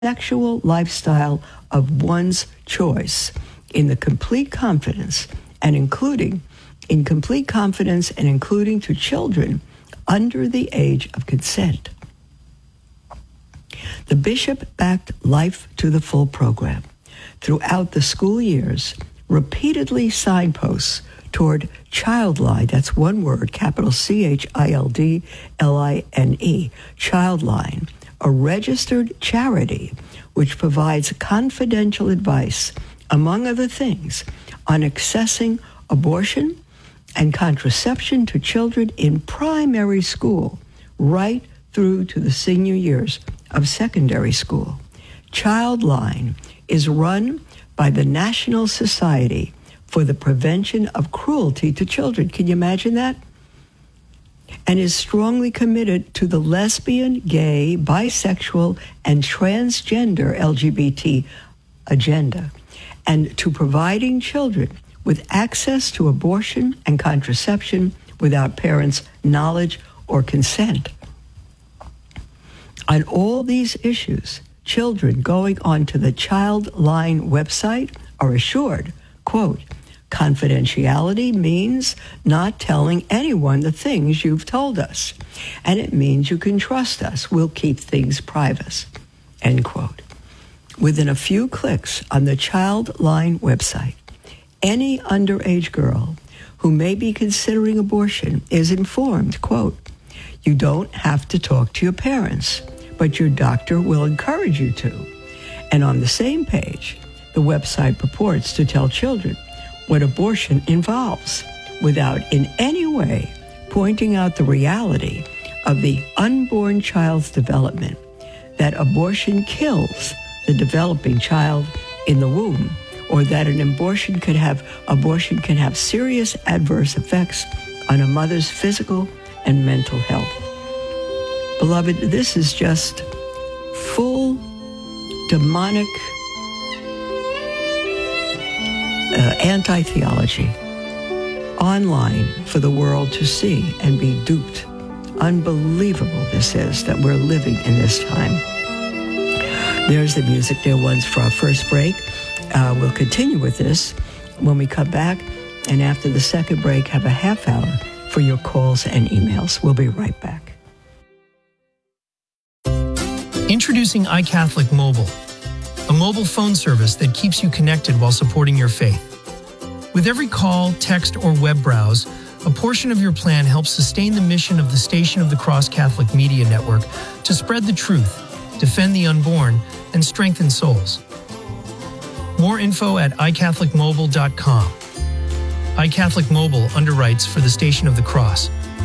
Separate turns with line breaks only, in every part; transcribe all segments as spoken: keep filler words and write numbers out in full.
sexual lifestyle of one's choice in the complete confidence and including in complete confidence and including to children under the age of consent. The bishop backed Life to the Full program throughout the school years, repeatedly signposts toward Childline, that's one word, capital C H I L D L I N E, Childline, a registered charity which provides confidential advice, among other things, on accessing abortion and contraception to children in primary school, right through to the senior years of secondary school. Childline is run by the National Society for the Prevention of Cruelty to Children. Can you imagine that? And is strongly committed to the lesbian, gay, bisexual, and transgender L G B T agenda, and to providing children with access to abortion and contraception without parents' knowledge or consent. On all these issues, children going onto the Childline website are assured, quote, confidentiality means not telling anyone the things you've told us, and it means you can trust us. We'll keep things private, end quote. Within a few clicks on the Childline website, any underage girl who may be considering abortion is informed, quote, you don't have to talk to your parents, but your doctor will encourage you to. And on the same page, the website purports to tell children what abortion involves, without in any way pointing out the reality of the unborn child's development, that abortion kills the developing child in the womb, or that an abortion could have abortion can have serious adverse effects on a mother's physical and mental health. Beloved, this is just full demonic uh, anti-theology online for the world to see and be duped. Unbelievable this is, that we're living in this time. There's the music, dear ones, for our first break. Uh, we'll continue with this when we come back, and after the second break, have a half hour for your calls and emails. We'll be right back.
Introducing iCatholic Mobile, a mobile phone service that keeps you connected while supporting your faith. With every call, text, or web browse, a portion of your plan helps sustain the mission of the Station of the Cross Catholic Media Network to spread the truth, defend the unborn, and strengthen souls. More info at i catholic mobile dot com. iCatholic Mobile underwrites for the Station of the Cross.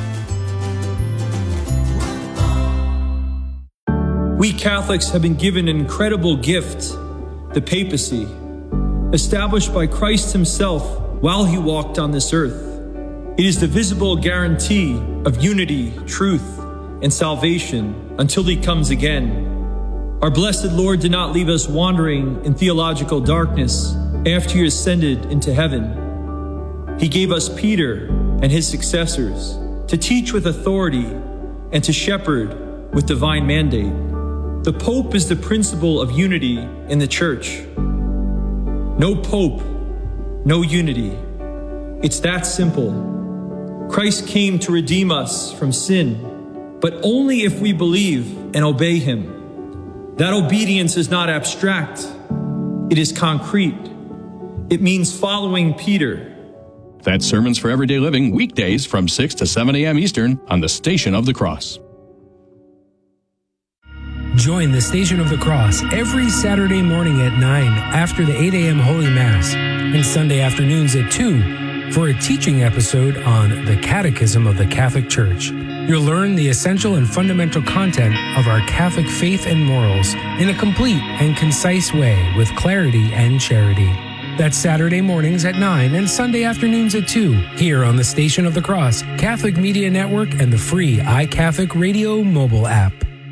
We Catholics have been given an incredible gift, the papacy, established by Christ himself while he walked on this earth. It is the visible guarantee of unity, truth, and salvation until he comes again. Our blessed Lord did not leave us wandering in theological darkness after he ascended into heaven. He gave us Peter and his successors to teach with authority and to shepherd with divine mandate. The Pope is the principle of unity in the Church. No Pope, no unity. It's that simple. Christ came to redeem us from sin, but only if we believe and obey him. That obedience is not abstract. It is concrete. It means following Peter.
That's Sermons for Everyday Living, weekdays from six to seven a.m. Eastern on the Station of the Cross.
Join the Station of the Cross every Saturday morning at nine after the eight a.m. Holy Mass and Sunday afternoons at two for a teaching episode on the Catechism of the Catholic Church. You'll learn the essential and fundamental content of our Catholic faith and morals in a complete and concise way with clarity and charity. That's Saturday mornings at nine and Sunday afternoons at two here on the Station of the Cross, Catholic Media Network, and the free iCatholic Radio mobile app.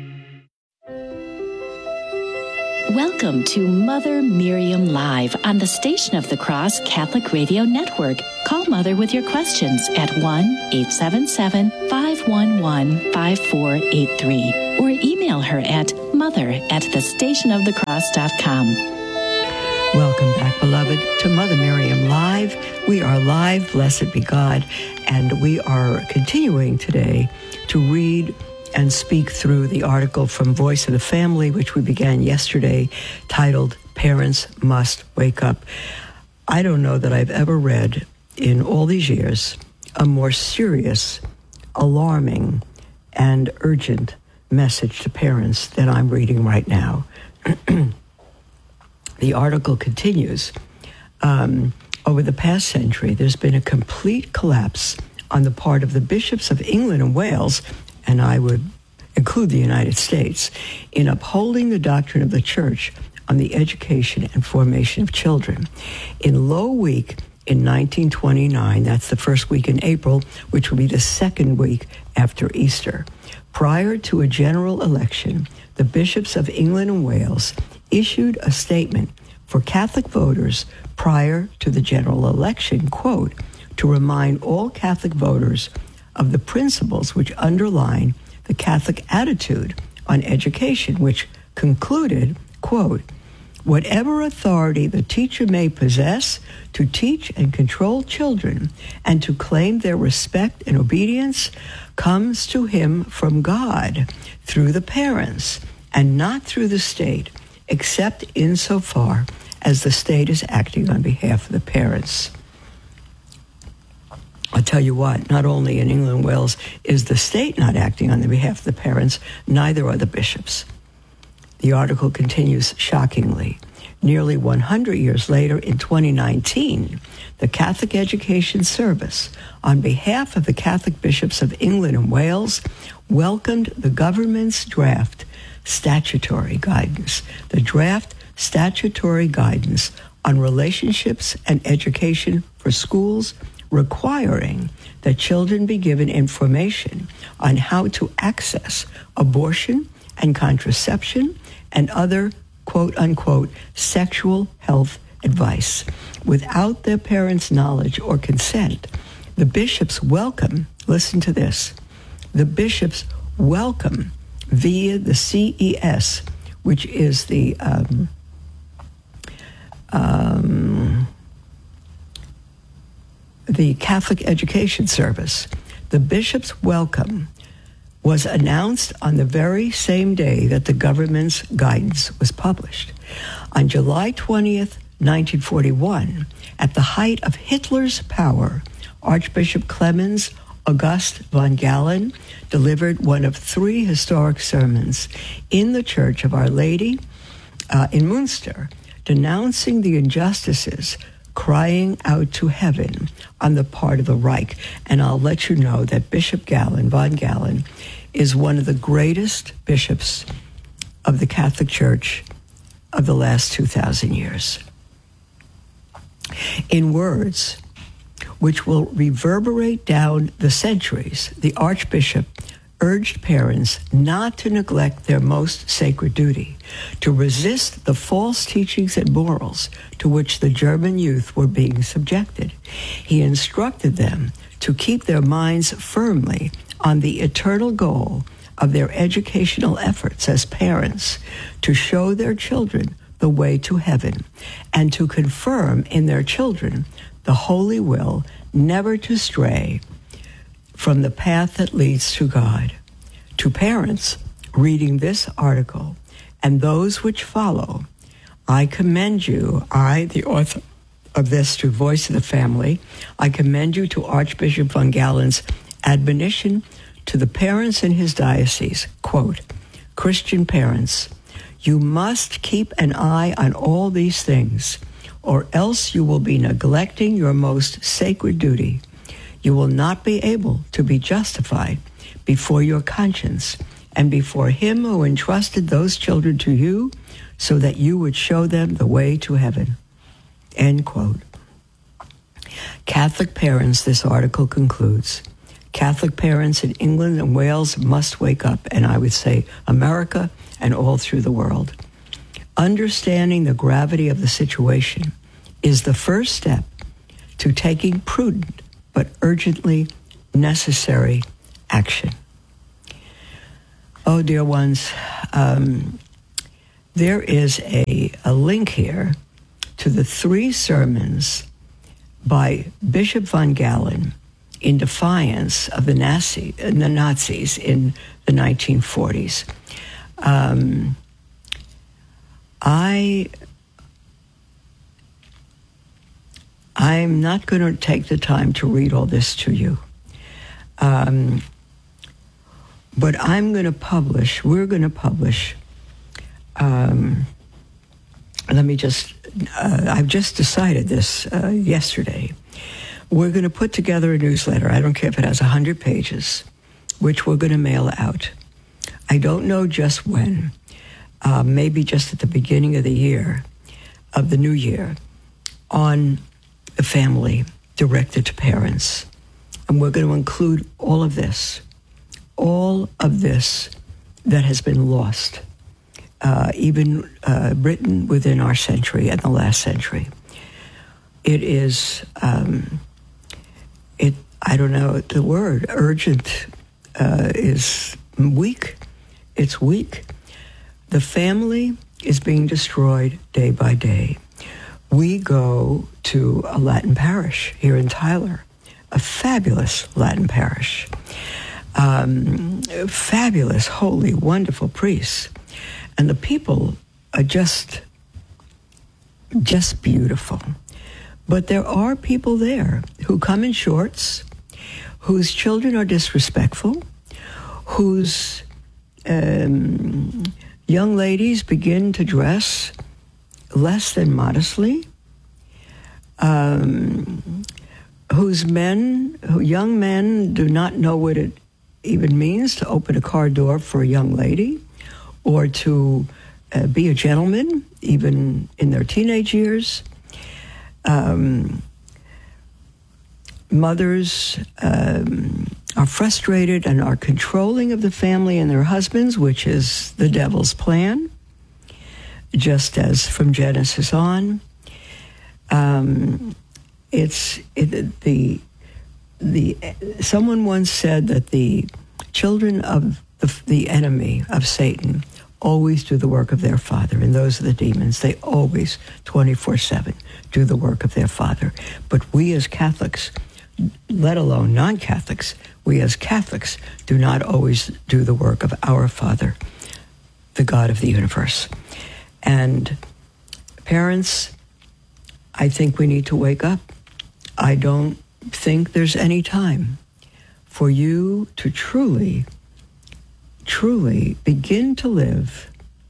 Welcome to Mother Miriam Live on the Station of the Cross Catholic Radio Network. Call Mother with your questions at one eight seven seven, five one one, five four eight three or email her at mother at the station of the cross dot com.
Welcome back, beloved, to Mother Miriam Live. We are live, blessed be God, and we are continuing today to read and speak through the article from Voice of the Family, which we began yesterday, titled Parents Must Wake Up. I don't know that I've ever read in all these years a more serious, alarming, and urgent message to parents than I'm reading right now. The article continues. Um, over the past century, there's been a complete collapse on the part of the bishops of England and Wales, and I would include the United States, in upholding the doctrine of the Church on the education and formation of children. In Low Week in nineteen twenty-nine, that's the first week in April, which will be the second week after Easter, prior to a general election, the bishops of England and Wales issued a statement for Catholic voters prior to the general election, quote, to remind all Catholic voters of the principles which underline the Catholic attitude on education, which concluded, quote, whatever authority the teacher may possess to teach and control children and to claim their respect and obedience comes to him from God through the parents and not through the state, except insofar as the state is acting on behalf of the parents. I'll tell you what, not only in England and Wales is the state not acting on the behalf of the parents, neither are the bishops. The article continues shockingly. Nearly one hundred years later, in twenty nineteen, the Catholic Education Service, on behalf of the Catholic bishops of England and Wales, welcomed the government's draft statutory guidance, the draft statutory guidance on relationships and education for schools, requiring that children be given information on how to access abortion and contraception and other quote-unquote sexual health advice without their parents' knowledge or consent. The bishops welcome, listen to this, the bishops welcome via the C E S, which is the um, um, the Catholic Education Service. The bishops' welcome was announced on the very same day that the government's guidance was published. On July twentieth, nineteen forty-one, at the height of Hitler's power, Archbishop Clemens August von Galen delivered one of three historic sermons in the Church of Our Lady uh, in Münster, denouncing the injustices, crying out to heaven on the part of the Reich. And I'll let you know that Bishop Galen, von Galen, is one of the greatest bishops of the Catholic Church of the last two thousand years. In words which will reverberate down the centuries, the Archbishop urged parents not to neglect their most sacred duty, to resist the false teachings and morals to which the German youth were being subjected. He instructed them to keep their minds firmly on the eternal goal of their educational efforts as parents, to show their children the way to heaven, and to confirm in their children the holy will never to stray from the path that leads to God. To parents reading this article and those which follow, I commend you, I, the author of this, to Voice of the Family, I commend you to Archbishop von Galen's admonition to the parents in his diocese, quote, Christian parents, you must keep an eye on all these things, or else you will be neglecting your most sacred duty. You will not be able to be justified before your conscience and before him who entrusted those children to you so that you would show them the way to heaven. End quote. Catholic parents, this article concludes, Catholic parents in England and Wales must wake up, and I would say America and all through the world. Understanding the gravity of the situation is the first step to taking prudent but urgently necessary action. Oh, dear ones, um, there is a, a link here to the three sermons by Bishop von Galen in defiance of the, Nazi, the Nazis in the nineteen forties. Um, I, I'm not going to take the time to read all this to you. Um, but I'm going to publish, we're going to publish, um, let me just, uh, I've just decided this uh, yesterday. We're going to put together a newsletter. I don't care if it has one hundred pages, which we're going to mail out. I don't know just when, uh, maybe just at the beginning of the year, of the new year, on the family, directed to parents. And we're going to include all of this, all of this that has been lost, uh, even uh, written within our century and the last century. It is, um, it. I don't know the word, urgent uh, is weak. It's weak. The family is being destroyed day by day. We go to a Latin parish here in Tyler, a fabulous Latin parish, um, fabulous, holy, wonderful priests. And the people are just, just beautiful. But there are people there who come in shorts, whose children are disrespectful, whose um, young ladies begin to dress less than modestly, um, whose men, who young men do not know what it even means to open a car door for a young lady or to uh, be a gentleman, even in their teenage years. Um, mothers um, are frustrated and are controlling of the family and their husbands, which is the devil's plan, just as from Genesis on. Um, it's it, the the someone once said that the children of the, the enemy of Satan always do the work of their father, and those are the demons. They always, twenty-four seven, do the work of their father. But we as Catholics, let alone non-Catholics, we as Catholics do not always do the work of our Father, the God of the universe. And parents, I think we need to wake up. I don't think there's any time for you to truly, truly begin to live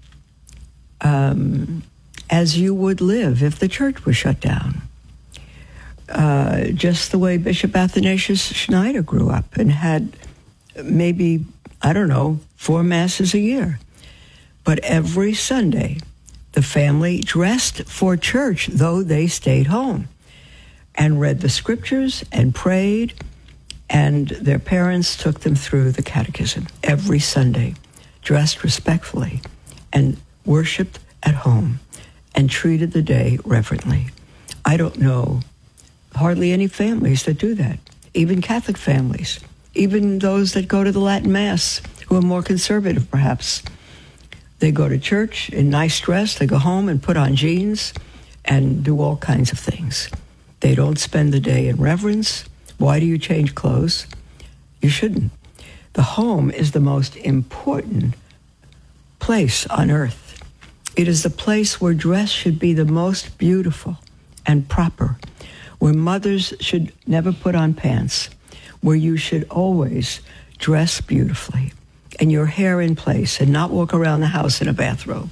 um, as you would live if the church was shut down. Uh, just the way Bishop Athanasius Schneider grew up and had maybe, I don't know, four masses a year. But every Sunday, the family dressed for church, though they stayed home, and read the scriptures and prayed, and their parents took them through the catechism every Sunday, dressed respectfully, and worshiped at home, and treated the day reverently. I don't know hardly any families that do that, even Catholic families, even those that go to the Latin Mass, who are more conservative perhaps. They go to church in nice dress, they go home and put on jeans and do all kinds of things. They don't spend the day in reverence. Why do you change clothes? You shouldn't. The home is the most important place on earth. It is the place where dress should be the most beautiful and proper, where mothers should never put on pants, where you should always dress beautifully and your hair in place and not walk around the house in a bathrobe.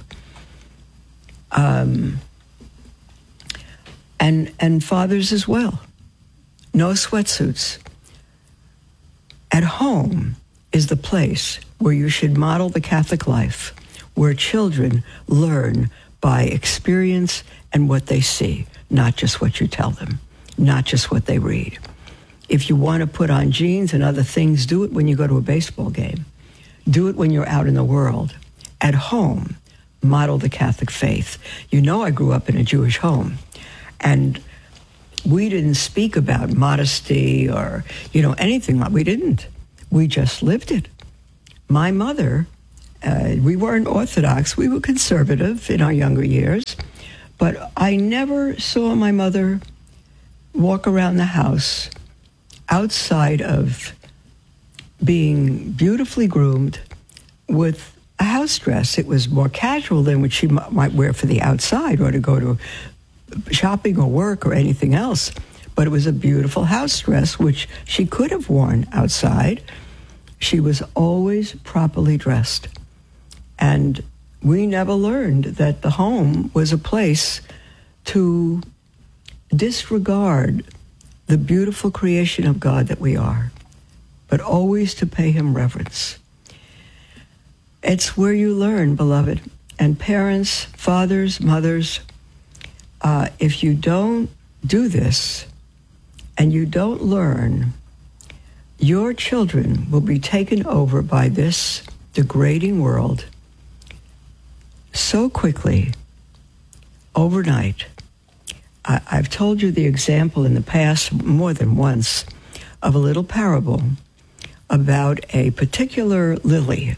Um, and and fathers as well. No sweatsuits. At home is the place where you should model the Catholic life, where children learn by experience and what they see, not just what you tell them, not just what they read. If you want to put on jeans and other things, do it when you go to a baseball game. Do it when you're out in the world. At home, model the Catholic faith. You know, I grew up in a Jewish home, and we didn't speak about modesty or, you know, anything like we didn't. We just lived it. My mother Uh, we weren't Orthodox. We were conservative in our younger years. But I never saw my mother walk around the house outside of being beautifully groomed with a house dress. It was more casual than what she m- might wear for the outside or to go to shopping or work or anything else. But it was a beautiful house dress, which she could have worn outside. She was always properly dressed. And we never learned that the home was a place to disregard the beautiful creation of God that we are, but always to pay him reverence. It's where you learn, beloved. And parents, fathers, mothers, uh, if you don't do this and you don't learn, your children will be taken over by this degrading world so quickly, overnight. I, I've told you the example in the past more than once of a little parable about a particular lily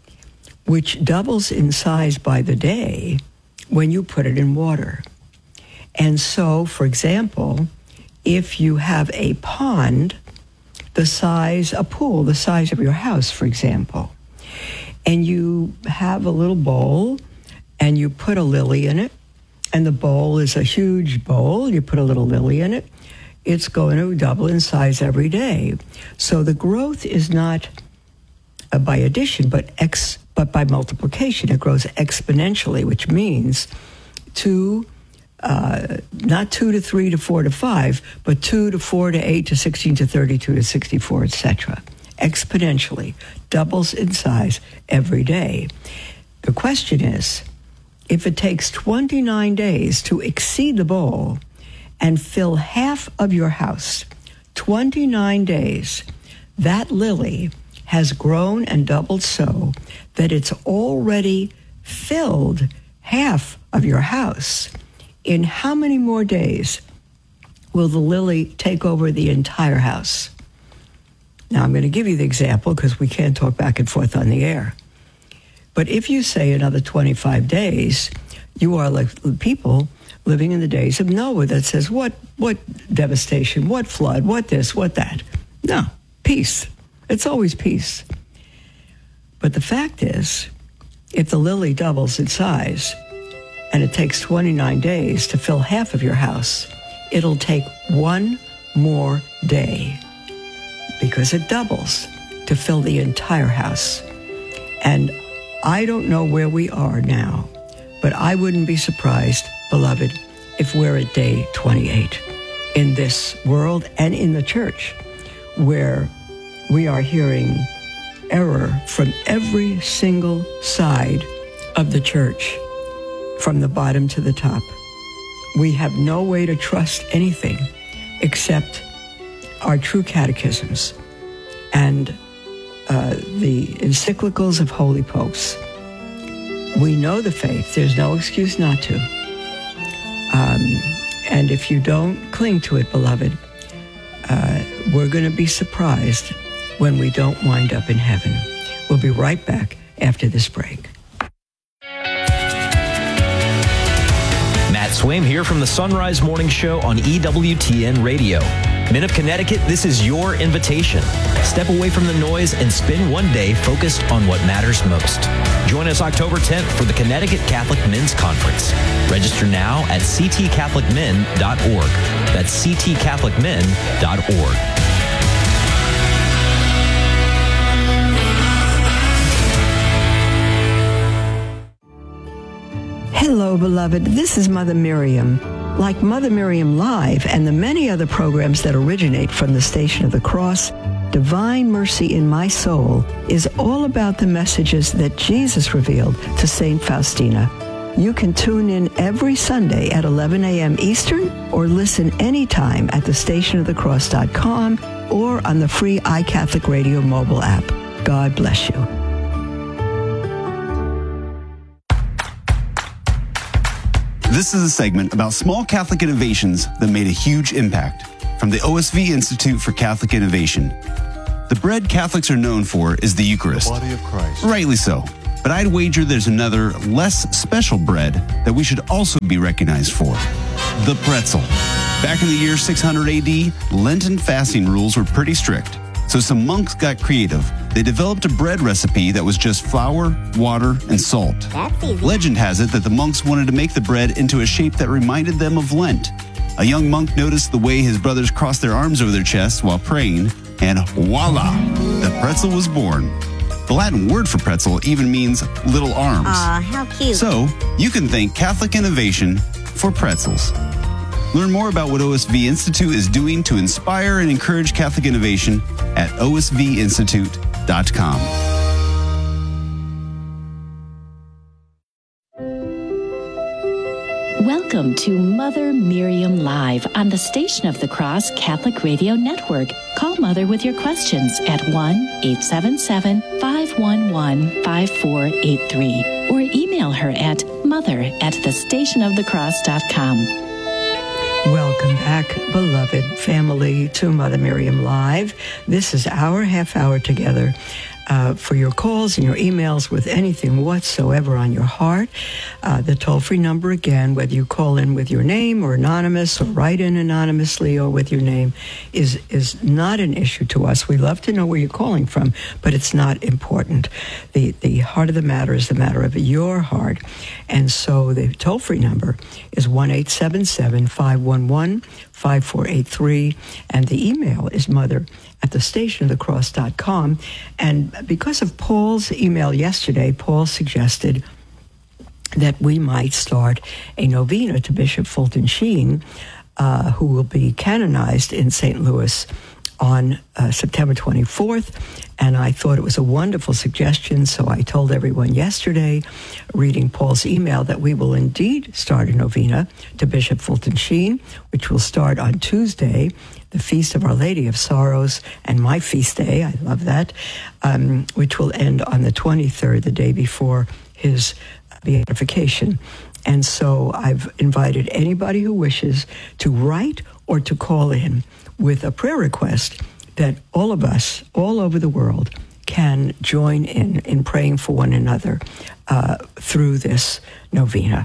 which doubles in size by the day when you put it in water. And so, for example, if you have a pond the size, a pool the size of your house, for example, and you have a little bowl and you put a lily in it, and the bowl is a huge bowl, you put a little lily in it, it's going to double in size every day. So the growth is not uh, by addition, but ex, but by multiplication. It grows exponentially, which means two, uh, not two to three to four to five, but two to four to eight to sixteen to thirty-two to sixty-four, et cetera. Exponentially, doubles in size every day. The question is, if it takes twenty-nine days to exceed the bowl and fill half of your house, twenty-nine days, that lily has grown and doubled so that it's already filled half of your house. In how many more days will the lily take over the entire house? Now, I'm going to give you the example because we can't talk back and forth on the air. But if you say another twenty-five days, you are like people living in the days of Noah that says, what, what devastation, what flood, what this, what that. No, peace. It's always peace. But the fact is, if the lily doubles in size and it takes twenty-nine days to fill half of your house, it'll take one more day because it doubles to fill the entire house. And I don't know where we are now, but I wouldn't be surprised, beloved, if we're at day twenty-eight in this world and in the church, where we are hearing error from every single side of the church, from the bottom to the top. We have no way to trust anything except our true catechisms and Uh, the encyclicals of holy popes. We know the faith. There's no excuse not to. Um, and if you don't cling to it, beloved, uh, we're going to be surprised when we don't wind up in heaven. We'll be right back after this break.
Matt Swaim here from the Sunrise Morning Show on E W T N Radio. Men of Connecticut, this is your invitation. Step away from the noise and spend one day focused on what matters most. Join us October tenth for the Connecticut Catholic Men's Conference. Register now at c t catholic men dot org. That's c t catholic men dot org.
Hello, beloved. This is Mother Miriam. Like Mother Miriam Live and the many other programs that originate from the Station of the Cross, Divine Mercy in My Soul is all about the messages that Jesus revealed to Saint Faustina. You can tune in every Sunday at eleven a.m. Eastern or listen anytime at the station of the cross dot com or on the free iCatholic Radio mobile app. God bless you.
This is a segment about small Catholic innovations that made a huge impact from the O S V Institute for Catholic Innovation. The bread Catholics are known for is the Eucharist.
The body of Christ.
Rightly so. But I'd wager there's another, less special bread that we should also be recognized for. The pretzel. Back in the year six hundred A D, Lenten fasting rules were pretty strict. So some monks got creative. They developed a bread recipe that was just flour, water, and salt.
That's easy.
Legend has it that the monks wanted to make the bread into a shape that reminded them of Lent. A young monk noticed the way his brothers crossed their arms over their chests while praying, and voila, the pretzel was born. The Latin word for pretzel even means little arms.
Aw, how cute.
So, you can thank Catholic Innovation for pretzels. Learn more about what O S V Institute is doing to inspire and encourage Catholic innovation at O S V institute dot com.
Welcome to Mother Miriam Live on the Station of the Cross Catholic Radio Network. Call Mother with your questions at one eight seven seven, five one one, five four eight three or email her at mother at the station of the cross dot com.
Welcome back, beloved family, to Mother Miriam Live. This is our half hour together uh, for your calls and your emails with anything whatsoever on your heart. Uh, the toll-free number, again, whether you call in with your name or anonymous or write in anonymously or with your name, is, is not an issue to us. We love to know where you're calling from, but it's not important. The, the heart of the matter is the matter of your heart. And so the toll-free number is one eight seven seven, five one one, five four eight three, and the email is mother at the station of the cross dot com. And because of Paul's email yesterday, Paul suggested that we might start a novena to Bishop Fulton Sheen, uh, who will be canonized in Saint Louis on uh, September twenty-fourth. And I thought it was a wonderful suggestion, so I told everyone yesterday, reading Paul's email, that we will indeed start a novena to Bishop Fulton Sheen, which will start on Tuesday, the Feast of Our Lady of Sorrows, and my feast day, I love that, um, which will end on the twenty-third, the day before his beatification. And so I've invited anybody who wishes to write or to call in with a prayer request that all of us, all over the world, can join in in praying for one another uh, through this novena.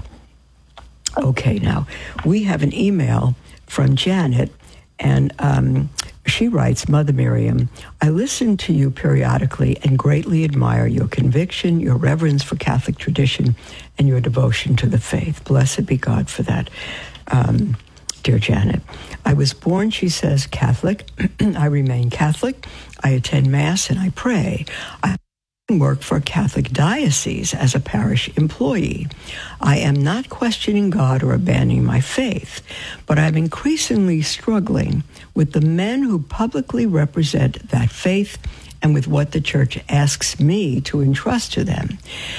Okay, now, we have an email from Janet, and um, she writes, Mother Miriam, I listen to you periodically and greatly admire your conviction, your reverence for Catholic tradition, and your devotion to the faith. Blessed be God for that. Um, Dear Janet, I was born, she says, Catholic. I remain Catholic. I attend Mass and I pray. I work for a Catholic diocese as a parish employee. I am not questioning God or abandoning my faith, but I'm increasingly struggling with the men who publicly represent that faith and with what the Church asks me to entrust to them.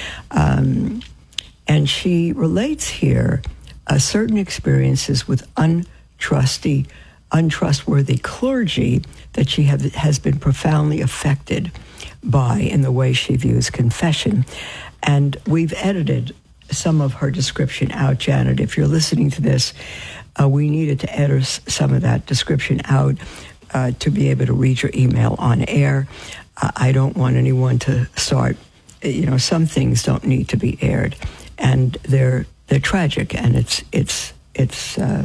Um, and she relates here Uh, certain experiences with untrusty, untrustworthy clergy that she have, has been profoundly affected by in the way she views confession. And we've edited some of her description out, Janet. If you're listening to this, uh, we needed to edit some of that description out uh, to be able to read your email on air. Uh, I don't want anyone to start, you know, some things don't need to be aired. And they're They're tragic, and it's it's it's uh,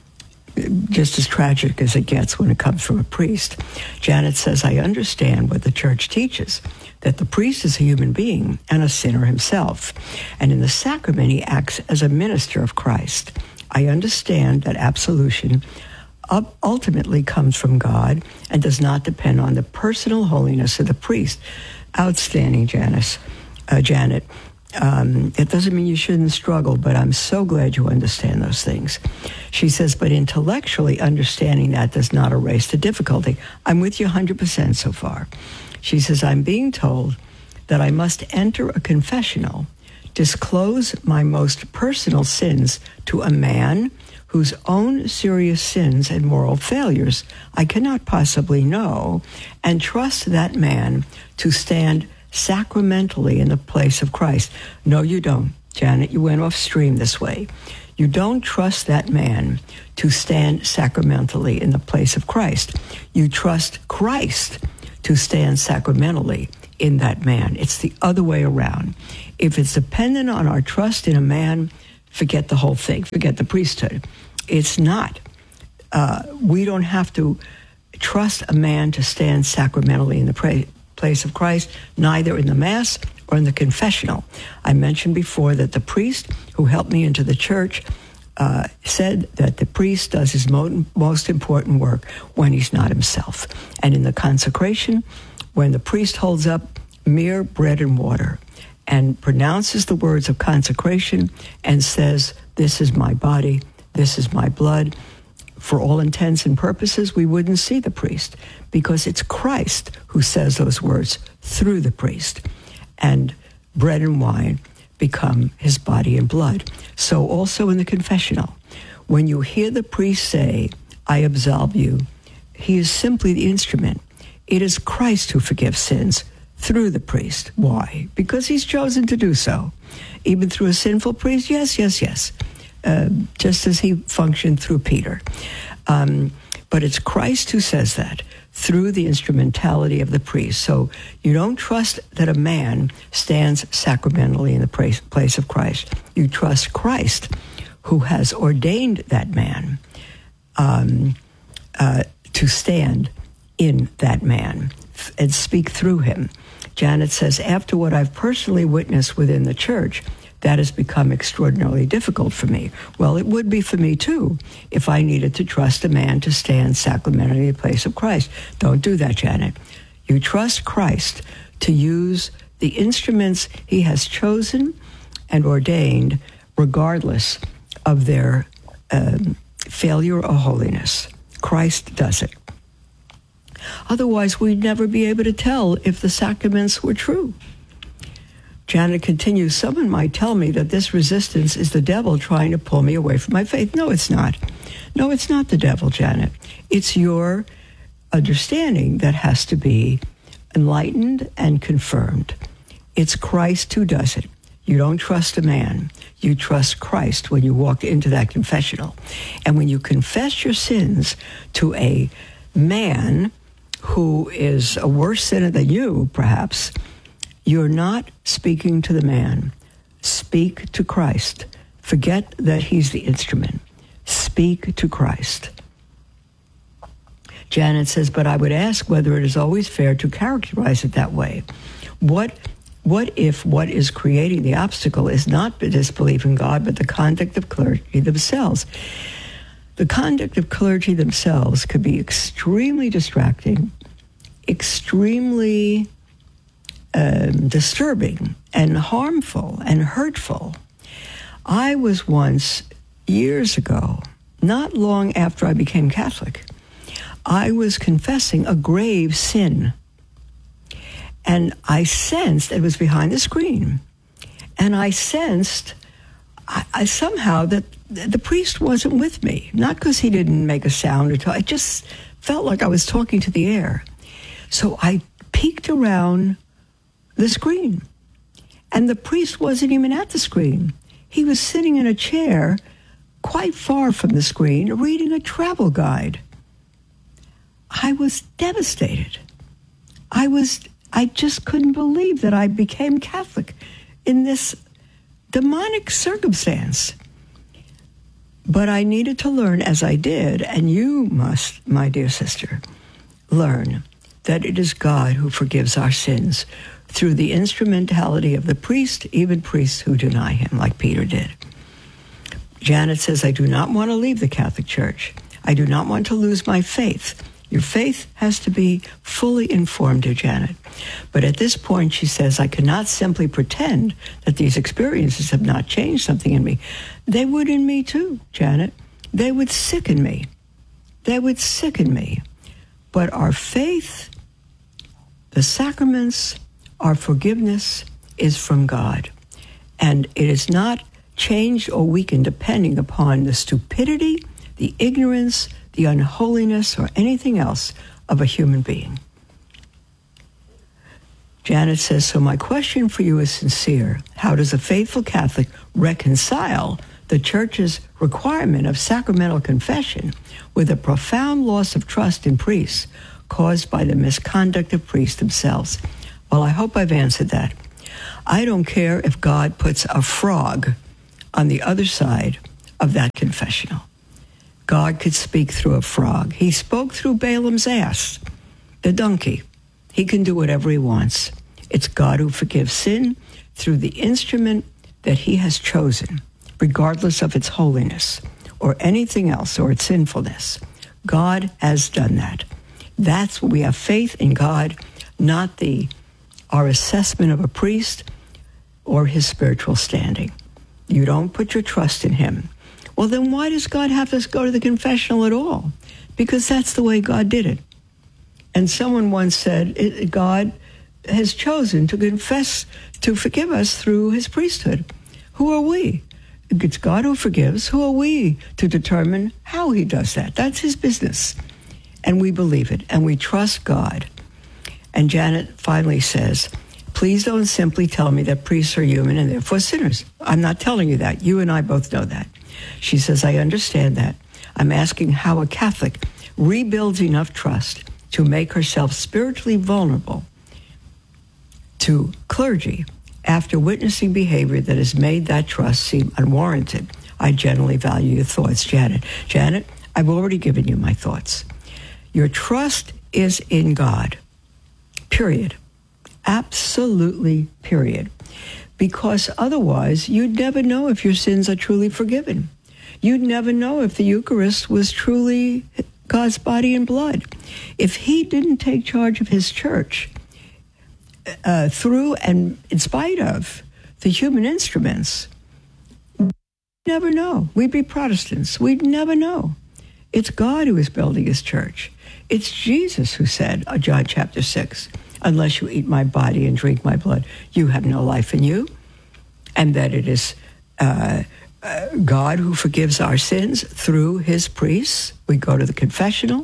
just as tragic as it gets when it comes from a priest. Janet says, I understand what the Church teaches, that the priest is a human being and a sinner himself, and in the sacrament he acts as a minister of Christ. I understand that absolution ultimately comes from God and does not depend on the personal holiness of the priest. Outstanding, Janice, uh, Janet. Um, it doesn't mean you shouldn't struggle, but I'm so glad you understand those things. She says, but intellectually understanding that does not erase the difficulty. I'm with you one hundred percent so far. She says, I'm being told that I must enter a confessional, disclose my most personal sins to a man whose own serious sins and moral failures I cannot possibly know, and trust that man to stand sacramentally in the place of Christ. No, you don't. Janet, you went off stream this way. You don't trust that man to stand sacramentally in the place of Christ. You trust Christ to stand sacramentally in that man. It's the other way around. If it's dependent on our trust in a man, forget the whole thing, forget the priesthood. It's not. Uh, we don't have to trust a man to stand sacramentally in the pra- place of Christ, neither in the Mass or in the confessional. I mentioned before that the priest who helped me into the church uh, said that the priest does his mo- most important work when he's not himself. And in the consecration, when the priest holds up mere bread and water and pronounces the words of consecration and says, "This is my body, this is my blood," for all intents and purposes, we wouldn't see the priest, because it's Christ who says those words through the priest. And bread and wine become his body and blood. So also in the confessional, when you hear the priest say, "I absolve you," he is simply the instrument. It is Christ who forgives sins through the priest. Why? Because he's chosen to do so. Even through a sinful priest? Yes, yes, yes. Uh, just as he functioned through Peter. Um, but it's Christ who says that through the instrumentality of the priest. So you don't trust that a man stands sacramentally in the place, place of Christ. You trust Christ, who has ordained that man um, uh, to stand in that man and speak through him. Janet says, after what I've personally witnessed within the church, that has become extraordinarily difficult for me. Well, it would be for me, too, if I needed to trust a man to stand sacramentally in the place of Christ. Don't do that, Janet. You trust Christ to use the instruments he has chosen and ordained, regardless of their um, failure or holiness. Christ does it. Otherwise, we'd never be able to tell if the sacraments were true. Janet continues, someone might tell me that this resistance is the devil trying to pull me away from my faith. No, it's not. No, it's not the devil, Janet. It's your understanding that has to be enlightened and confirmed. It's Christ who does it. You don't trust a man. You trust Christ when you walk into that confessional. And when you confess your sins to a man who is a worse sinner than you, perhaps, you're not speaking to the man. Speak to Christ. Forget that he's the instrument. Speak to Christ. Janet says, but I would ask whether it is always fair to characterize it that way. What, what if what is creating the obstacle is not the disbelief in God, but the conduct of clergy themselves? The conduct of clergy themselves could be extremely distracting, extremely Um, disturbing and harmful and hurtful. I was once, years ago, not long after I became Catholic, I was confessing a grave sin. And I sensed, it was behind the screen, and I sensed I, I somehow that the priest wasn't with me. Not because he didn't make a sound or talk. I just felt like I was talking to the air. So I peeked around the screen, and the priest wasn't even at the screen. He was sitting in a chair quite far from the screen reading a travel guide. I was devastated. I was, I just couldn't believe that I became Catholic in this demonic circumstance. But I needed to learn, as I did, and you must, my dear sister, learn that it is God who forgives our sins through the instrumentality of the priest, even priests who deny him, like Peter did. Janet says, I do not want to leave the Catholic Church. I do not want to lose my faith. Your faith has to be fully informed, dear Janet. But at this point, she says, I cannot simply pretend that these experiences have not changed something in me. They would in me too, Janet. They would sicken me. They would sicken me. But our faith, the sacraments, our forgiveness is from God. And it is not changed or weakened depending upon the stupidity, the ignorance, the unholiness, or anything else of a human being. Janet says, so my question for you is sincere. How does a faithful Catholic reconcile the Church's requirement of sacramental confession with a profound loss of trust in priests caused by the misconduct of priests themselves? Well, I hope I've answered that. I don't care if God puts a frog on the other side of that confessional. God could speak through a frog. He spoke through Balaam's ass, the donkey. He can do whatever he wants. It's God who forgives sin through the instrument that he has chosen, regardless of its holiness or anything else or its sinfulness. God has done that. That's what we have faith in God, not the our assessment of a priest or his spiritual standing. You don't put your trust in him. Well, then why does God have us go to the confessional at all? Because that's the way God did it. And someone once said, it, God has chosen to confess, to forgive us through his priesthood. Who are we? It's God who forgives. Who are we to determine how he does that? That's his business. And we believe it, and we trust God. And Janet finally says, please don't simply tell me that priests are human and therefore sinners. I'm not telling you that. You and I both know that. She says, I understand that. I'm asking how a Catholic rebuilds enough trust to make herself spiritually vulnerable to clergy after witnessing behavior that has made that trust seem unwarranted. I generally value your thoughts, Janet. Janet, I've already given you my thoughts. Your trust is in God, period. Absolutely, period. Because otherwise, you'd never know if your sins are truly forgiven. You'd never know if the Eucharist was truly God's body and blood. If he didn't take charge of his church uh, through and in spite of the human instruments, we'd never know. We'd be Protestants. We'd never know. It's God who is building his church. It's Jesus who said, uh, John chapter six, unless you eat my body and drink my blood, you have no life in you. And that it is uh, uh, God who forgives our sins through his priests. We go to the confessional.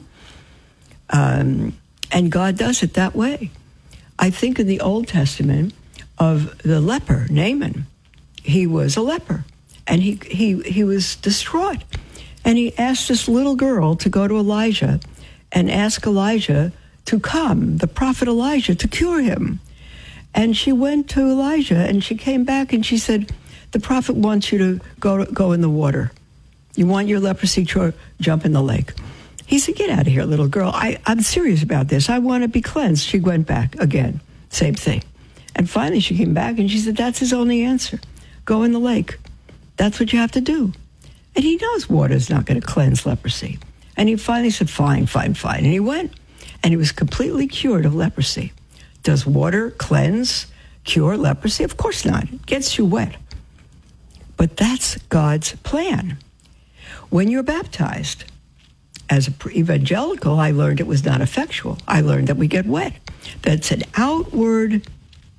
Um, and God does it that way. I think in the Old Testament of the leper, Naaman. He was a leper. And he, he, he was distraught. And he asked this little girl to go to Elijah and ask Elijah to come, the prophet Elijah, to cure him. And she went to Elijah, and she came back, and she said, the prophet wants you to go go in the water. You want your leprosy cured? Jump in the lake. He said, get out of here, little girl. I, I'm serious about this. I want to be cleansed. She went back again. Same thing. And finally she came back, and she said, that's his only answer. Go in the lake. That's what you have to do. And he knows water is not going to cleanse leprosy. And he finally said, fine, fine, fine. And he went. And he was completely cured of leprosy. Does water cleanse, cure leprosy? Of course not. It gets you wet. But that's God's plan. When you're baptized, as an evangelical, I learned it was not effectual. I learned that we get wet. That's an outward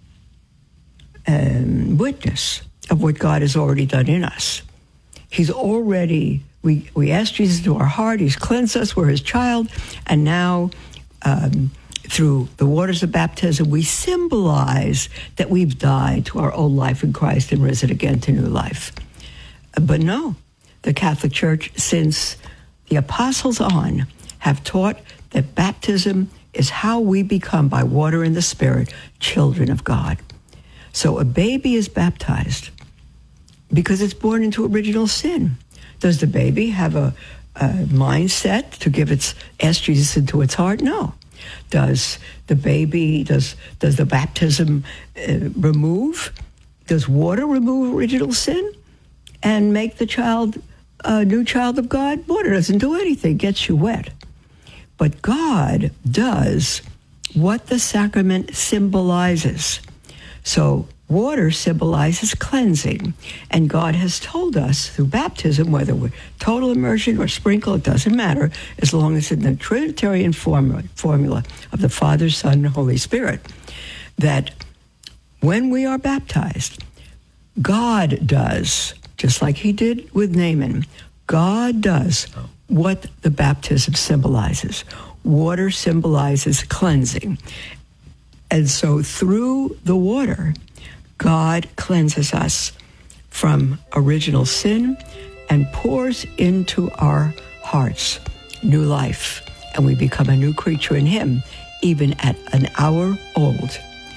um, witness of what God has already done in us. He's already, we, we asked Jesus into our heart. He's cleansed us. We're his child. And now, um, through the waters of baptism, we symbolize that we've died to our old life in Christ and risen again to new life. But no, the Catholic Church, since the apostles on, have taught that baptism is how we become, by water and the Spirit, children of God. So a baby is baptized because it's born into original sin. Does the baby have a, a mindset to give its, ask Jesus into its heart? No. Does the baby, does does the baptism uh, remove, does water remove original sin and make the child a new child of God? Water doesn't do anything, gets you wet. But God does what the sacrament symbolizes. So water symbolizes cleansing, and God has told us through baptism, whether we're total immersion or sprinkle, it doesn't matter, as long as it's in the Trinitarian formula, formula of the Father, Son, and Holy Spirit, that when we are baptized, God does, just like he did with Naaman, God does what the baptism symbolizes. Water symbolizes cleansing. And so through the water, God cleanses us from original sin and pours into our hearts new life, and we become a new creature in him, even at an hour old.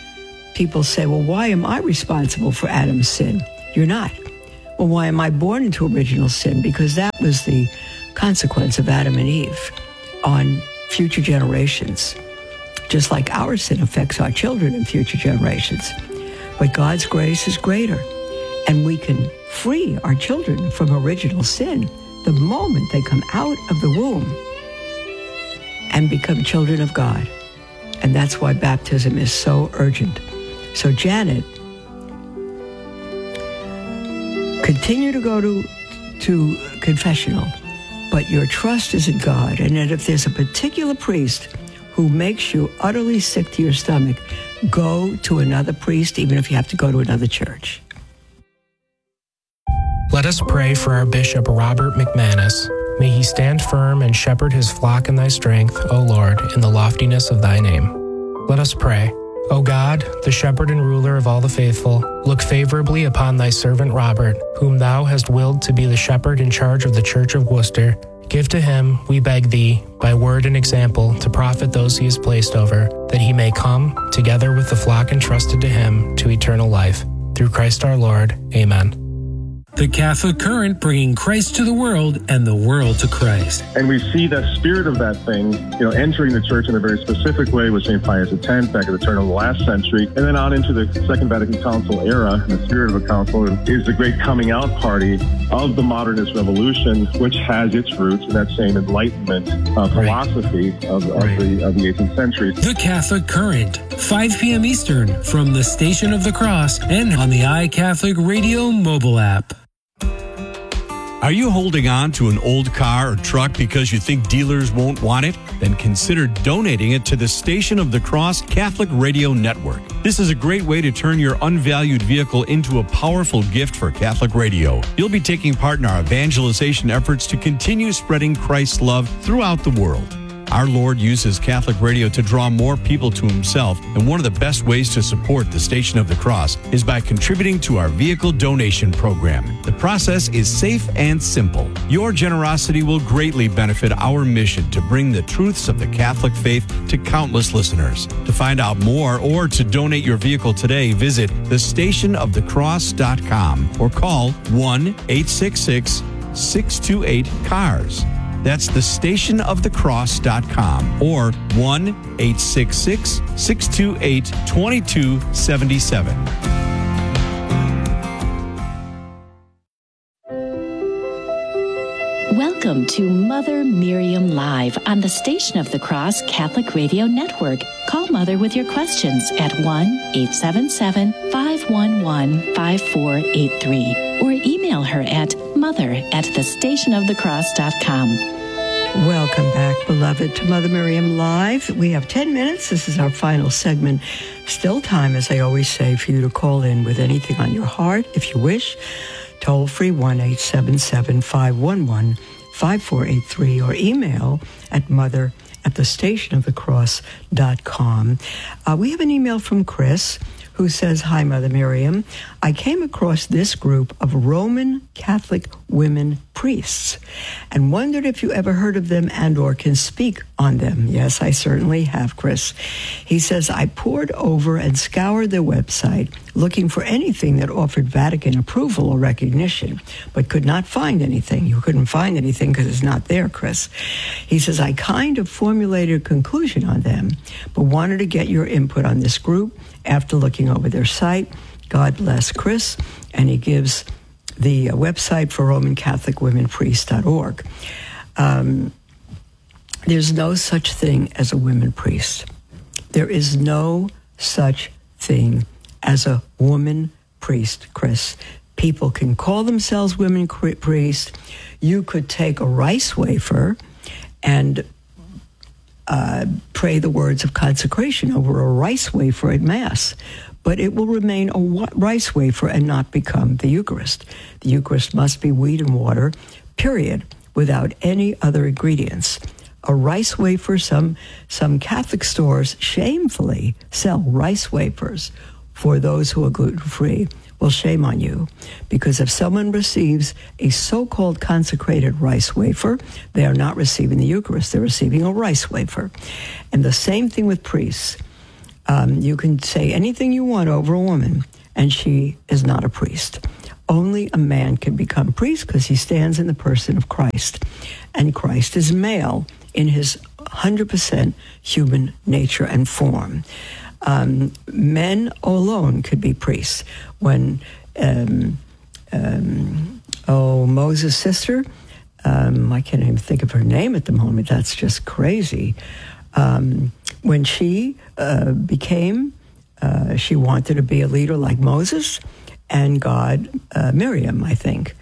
people say, well, why am I responsible for Adam's sin? You're not. Well, why am I born into original sin? Because that was the consequence of Adam and Eve on future generations. Just like our sin affects our children and future generations. But God's grace is greater. And we can free our children from original sin the moment they come out of the womb and become children of God. And that's why baptism is so urgent. So Janet, continue to go to, to confessional, but your trust is in God. And that if there's a particular priest who makes you utterly sick to your stomach, go to another priest, even if you have to go to another church.
Let us pray for our Bishop Robert McManus. May he stand firm and shepherd his flock in thy strength, O Lord, in the loftiness of thy name. Let us pray. O God, the shepherd and ruler of all the faithful, look favorably upon thy servant Robert, whom thou hast willed to be the shepherd in charge of the Church of Worcester. Give to him, we beg thee, by word and example, to profit those he has placed over, that he may come, together with the flock entrusted to him, to eternal life. Through Christ our Lord. Amen.
The Catholic Current, bringing Christ to the world and the world to Christ.
And we see the spirit of that thing, you know, entering the church in a very specific way with Saint Pius X back at the turn of the last century, and then on into the Second Vatican Council era. And the spirit of a council is the great coming out party of the modernist revolution, which has its roots in that same Enlightenment uh, philosophy right. of, of, right. the, of the eighteenth century.
The Catholic Current, five p.m. Eastern, from the Station of the Cross and on the iCatholic Radio mobile app.
Are you holding on to an old car or truck because you think dealers won't want it? Then consider donating it to the Station of the Cross Catholic Radio Network. This is a great way to turn your unvalued vehicle into a powerful gift for Catholic Radio. You'll be taking part in our evangelization efforts to continue spreading Christ's love throughout the world. Our Lord uses Catholic Radio to draw more people to himself, and one of the best ways to support the Station of the Cross is by contributing to our vehicle donation program. The process is safe and simple. Your generosity will greatly benefit our mission to bring the truths of the Catholic faith to countless listeners. To find out more or to donate your vehicle today, visit the station of the cross dot com or call one eight six six, six two eight, C A R S. That's the station of the cross dot com or one eight six six, six two eight, two two seven seven.
Welcome to Mother Miriam Live on the Station of the Cross Catholic Radio Network. Call Mother with your questions at one eight seven seven, five one one, five four eight three or email her at mother at the station of the cross dot com.
Welcome back, beloved, to Mother Miriam Live. We have ten minutes. This is our final segment. Still time, as I always say, for you to call in with anything on your heart, if you wish. Toll free one eight seven seven, five one one, five four eight three or email at mother at the station of the cross dot com. Uh, we have an email from Chris who says, "Hi, Mother Miriam. I came across this group of Roman Catholic women priests and wondered if you ever heard of them and or can speak on them." Yes, I certainly have, Chris. He says, "I pored over and scoured their website looking for anything that offered Vatican approval or recognition, but could not find anything." You couldn't find anything because it's not there, Chris. He says, "I kind of formulated a conclusion on them, but wanted to get your input on this group after looking over their site. God bless, Chris." And he gives the uh, website for Roman Catholic Women Priests dot org. Um, there's no such thing as a women priest. There is no such thing as a woman priest, Chris. People can call themselves women priests. You could take a rice wafer and uh, pray the words of consecration over a rice wafer at Mass, but it will remain a wa- rice wafer and not become the Eucharist. The Eucharist must be wheat and water, period, without any other ingredients. A rice wafer, some some Catholic stores shamefully sell rice wafers for those who are gluten-free. Well, shame on you, because if someone receives a so-called consecrated rice wafer, they are not receiving the Eucharist. They're receiving a rice wafer. And the same thing with priests. Um, you can say anything you want over a woman, and she is not a priest. Only a man can become priest because he stands in the person of Christ. And Christ is male in his one hundred percent human nature and form. Um, men alone could be priests. When, um, um, oh, Moses' sister, um, I can't even think of her name at the moment. That's just crazy. Um, when she uh, became, uh, she wanted to be a leader like Moses, and God, uh, Miriam, I think.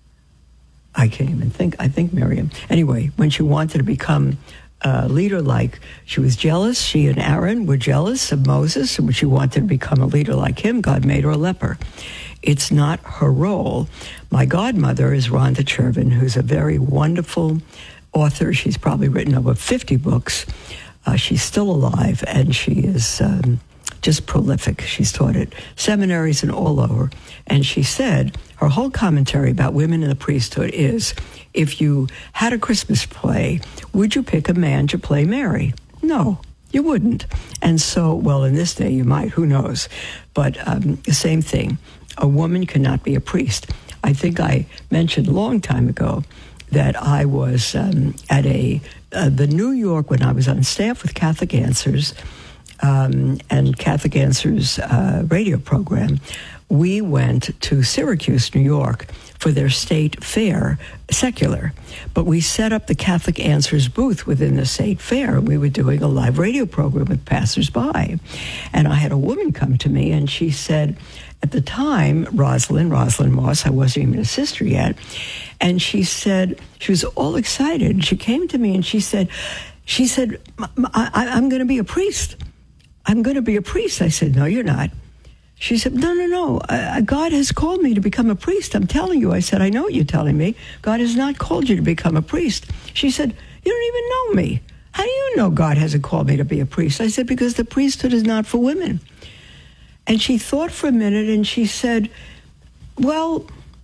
I can't even think. I think Miriam. Anyway, when she wanted to become a leader like, she was jealous. She and Aaron were jealous of Moses, and when she wanted to become a leader like him, God made her a leper. It's not her role. My godmother is Rhonda Chervin, who's a very wonderful author. She's probably written over fifty books. Uh, she's still alive, and she is um, just prolific. She's taught at seminaries and all over. And she said her whole commentary about women in the priesthood is, if you had a Christmas play, would you pick a man to play Mary? No, you wouldn't. And so, well, in this day you might, who knows? But um, the same thing. A woman cannot be a priest. I think I mentioned a long time ago that I was um, at a uh, the New York, when I was on staff with Catholic Answers um, and Catholic Answers uh, radio program, we went to Syracuse, New York, for their state fair, secular. But we set up the Catholic Answers booth within the state fair, and we were doing a live radio program with passersby. And I had a woman come to me, and she said, at the time, Rosalind, Rosalind Moss, I wasn't even a sister yet, and she said, she was all excited. She came to me and she said, she said, I, I, I'm going to be a priest. I'm going to be a priest. I said, no, you're not. She said, no, no, no. Uh, God has called me to become a priest. I'm telling you. I said, I know what you're telling me. God has not called you to become a priest. She said, you don't even know me. How do you know God hasn't called me to be a priest? I said, because the priesthood is not for women. And she thought for a minute, and she said, well,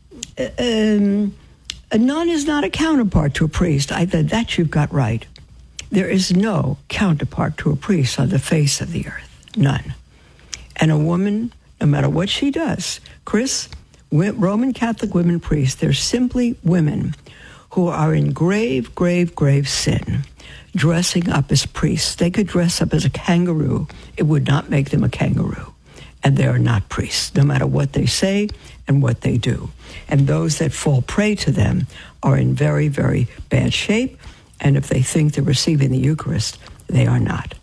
um, a nun is not a counterpart to a priest. I said, that you've got right. There is no counterpart to a priest on the face of the earth. None. And a woman, no matter what she does, Chris, Roman Catholic women priests, they're simply women who are in grave, grave, grave sin, dressing up as priests. They could dress up as a kangaroo. It would not make them a kangaroo. And they are not priests, no matter what they say and what they do. And those that fall prey to them are in very, very bad shape. And if they think they're receiving the Eucharist, they are not.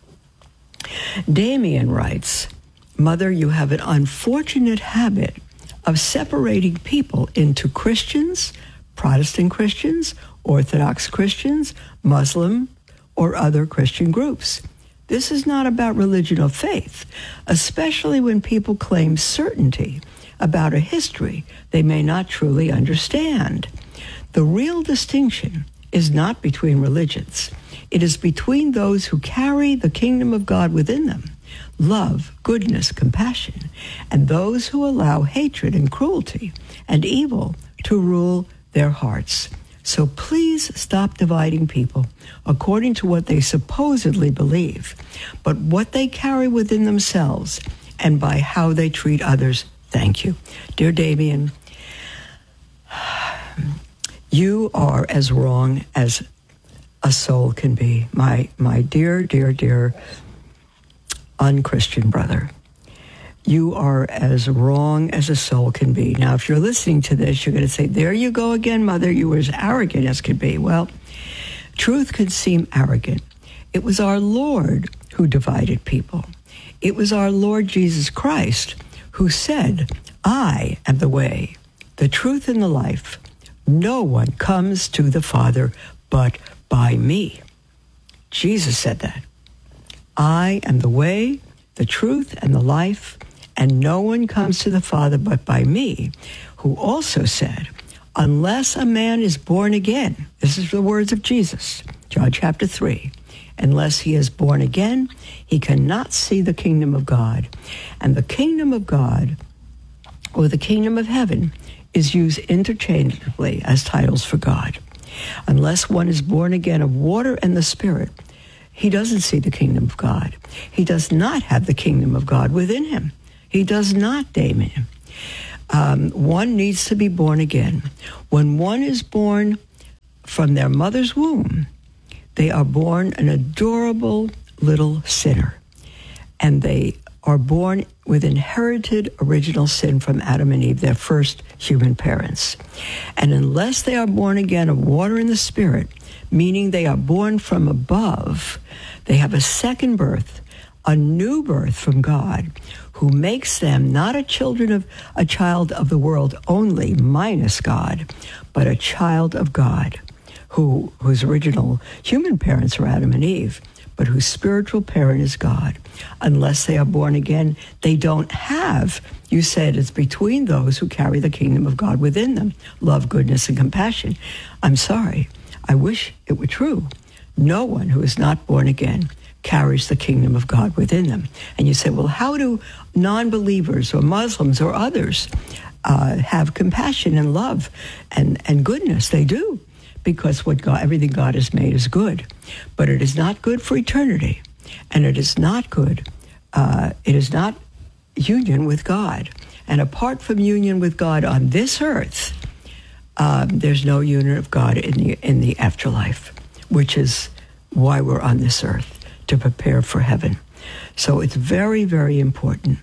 Damien writes, Mother, you have an unfortunate habit of separating people into Christians, Protestant Christians, Orthodox Christians, Muslim, or other Christian groups. This is not about religion or faith, especially when people claim certainty about a history they may not truly understand. The real distinction is not between religions. It is between those who carry the kingdom of God within them, love, goodness, compassion, and those who allow hatred and cruelty and evil to rule their hearts. So please stop dividing people according to what they supposedly believe, but what they carry within themselves and by how they treat others. Thank you. Dear Damien, you are as wrong as a soul can be. My, my dear, dear, dear unchristian brother. You are as wrong as a soul can be. Now, if you're listening to this, you're going to say, there you go again, Mother. You were as arrogant as could be. Well, truth could seem arrogant. It was our Lord who divided people. It was our Lord Jesus Christ who said, I am the way, the truth, and the life. No one comes to the Father but by me. Jesus said that. I am the way, the truth, and the life, and no one comes to the Father but by me, who also said, unless a man is born again, this is the words of Jesus, John chapter three, unless he is born again, he cannot see the kingdom of God. And the kingdom of God, or the kingdom of heaven, is used interchangeably as titles for God. Unless one is born again of water and the Spirit, he doesn't see the kingdom of God. He does not have the kingdom of God within him. He does not, Damien. Um, one needs to be born again. When one is born from their mother's womb, they are born an adorable little sinner. And they are born with inherited original sin from Adam and Eve, their first human parents. And unless they are born again of water and the Spirit, meaning they are born from above, they have a second birth, a new birth from God, who makes them not a children of a child of the world only, minus God, but a child of God, who whose original human parents are Adam and Eve, but whose spiritual parent is God. Unless they are born again, they don't have, you said it's between those who carry the kingdom of God within them, love, goodness, and compassion. I'm sorry. I wish it were true. No one who is not born again carries the kingdom of God within them. And you say, well, how do non-believers or Muslims or others uh, have compassion and love and, and goodness? They do. Because what God, everything God has made is good, but it is not good for eternity, and it is not good. Uh, it is not union with God, and apart from union with God on this earth, um, there's no union of God in the in the afterlife, which is why we're on this earth, to prepare for heaven. So it's very, very important.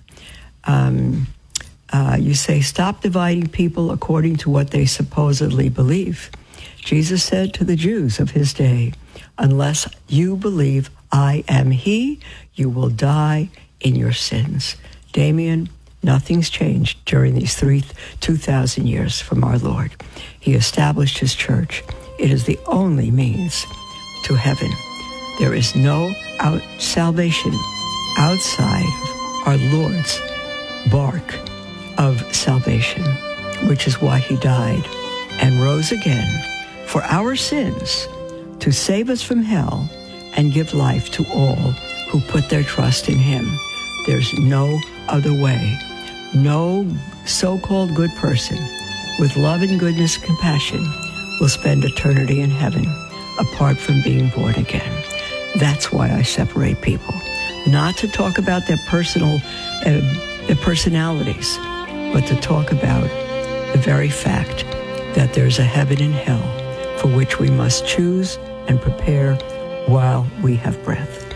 Um, uh, you say, stop dividing people according to what they supposedly believe. Jesus said to the Jews of his day, unless you believe I am he, you will die in your sins. Damien, nothing's changed during these three, two thousand years from our Lord. He established his church. It is the only means to heaven. There is no out salvation outside of our Lord's bark of salvation, which is why he died and rose again for our sins, to save us from hell and give life to all who put their trust in him. There's no other way. No so-called good person with love and goodness and compassion will spend eternity in heaven apart from being born again. That's why I separate people. Not to talk about their personal, uh, their personalities, but to talk about the very fact that there's a heaven and hell for which we must choose and prepare while we have breath.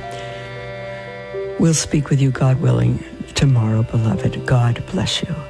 We'll speak with you, God willing, tomorrow, beloved. God bless you.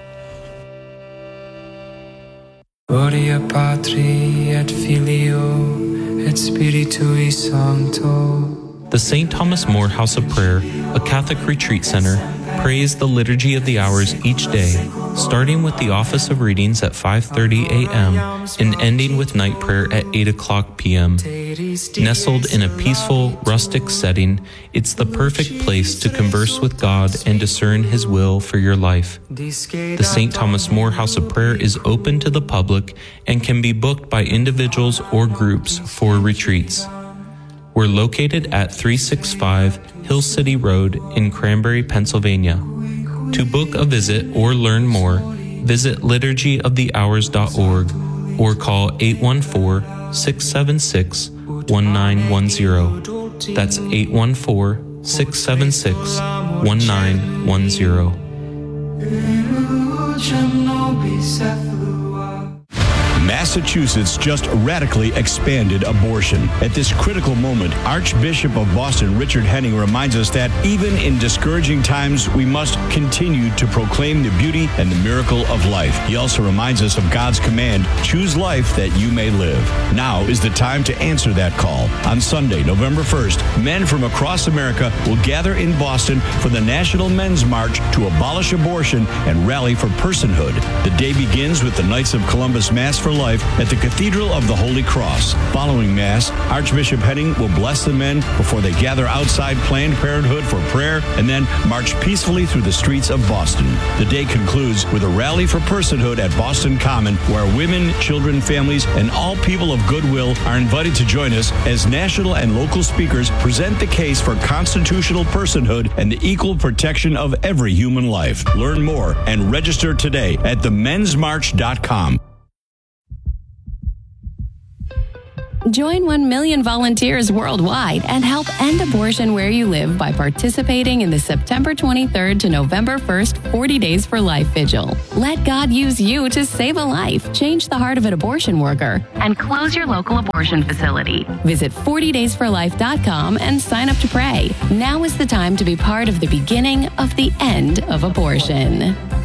Gloria Patri et Filio et Spiritui Sancto.
The Saint Thomas More House of Prayer, a Catholic retreat center, prays the Liturgy of the Hours each day, starting with the office of readings at five thirty a.m. and ending with night prayer at eight o'clock p.m. Nestled in a peaceful, rustic setting, it's the perfect place to converse with God and discern His will for your life. The Saint Thomas More House of Prayer is open to the public and can be booked by individuals or groups for retreats. We're located at three sixty-five Hill City Road in Cranberry, Pennsylvania. To book a visit or learn more, visit liturgy of the hours dot org or call eight one four, six seven six, one nine one zero. That's eight one four, six seven six, one nine one zero.
Massachusetts just radically expanded abortion. At this critical moment, Archbishop of Boston Richard Henning reminds us that even in discouraging times, we must continue to proclaim the beauty and the miracle of life. He also reminds us of God's command, choose life that you may live. Now is the time to answer that call. On Sunday, November first, men from across America will gather in Boston for the National Men's March to abolish abortion and rally for personhood. The day begins with the Knights of Columbus Mass for Life at the Cathedral of the Holy Cross. Following Mass, Archbishop Henning will bless the men before they gather outside Planned Parenthood for prayer and then march peacefully through the streets of Boston. The day concludes with a rally for personhood at Boston Common, where women, children, families, and all people of goodwill are invited to join us as national and local speakers present the case for constitutional personhood and the equal protection of every human life. Learn more and register today at the mens march dot com.
Join one million volunteers worldwide and help end abortion where you live by participating in the September twenty-third to November first forty Days for Life Vigil. Let God use you to save a life, change the heart of an abortion worker, and close your local abortion facility. Visit forty days for life dot com and sign up to pray. Now is the time to be part of the beginning of the end of abortion.